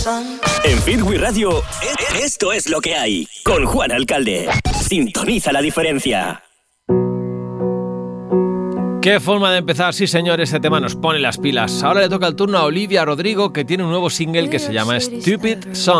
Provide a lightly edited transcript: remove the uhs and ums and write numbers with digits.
En Fitwi Radio, esto es lo que hay. Con Juan Alcalde. Sintoniza la diferencia. Qué forma de empezar, sí señor, este tema nos pone las pilas. Ahora le toca el turno a Olivia Rodrigo, que tiene un nuevo single que se llama Stupid Song.